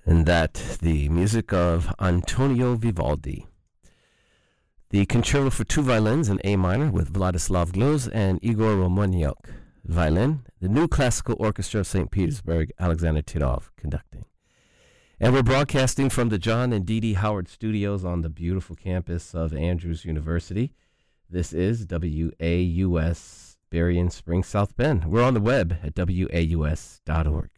And that, the music of Antonio Vivaldi. The Concerto for Two Violins in A minor with Vladislav Gluz and Igor Romaniuk, violin. The New Classical Orchestra of St. Petersburg, Alexander Titov, conducting. And we're broadcasting from the John and Dee Dee Howard Studios on the beautiful campus of Andrews University. This is WAUS Berrien Springs, South Bend. We're on the web at waus.org.